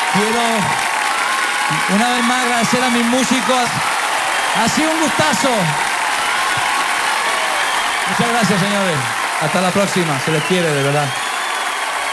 Quiero una vez más agradecer a mis músicos. Ha sido un gustazo. Muchas gracias, señores. Hasta la próxima. Se les quiere, de verdad.